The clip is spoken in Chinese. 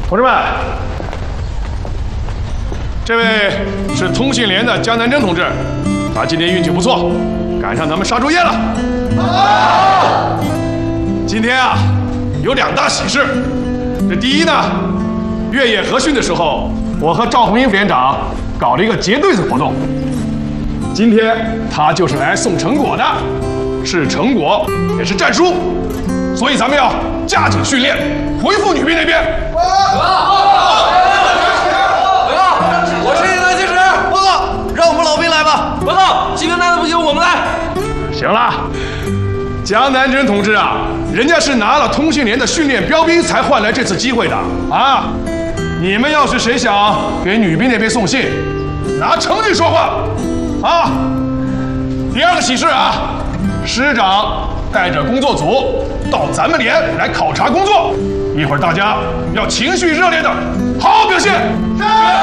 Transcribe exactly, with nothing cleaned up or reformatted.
同志们，这位是通信连的江南征同志，他今天运气不错，赶上咱们杀猪夜了。今天啊，有两大喜事。这第一呢，越野合训的时候，我和赵红英副连长搞了一个结对子活动。今天他就是来送成果的，是成果也是战书，所以咱们要加紧训练，回复女兵那边。报告，我是应该技师。报告，让我们老兵来吧。报告，几个男的不行，我们来。 行了，江南征同志啊，人家是拿了通讯连的训练标兵才换来这次机会的啊！你们要是谁想给女兵那边送信，拿成绩说话啊！第二个喜事啊，师长带着工作组到咱们连来考察工作，一会儿大家要情绪热烈的好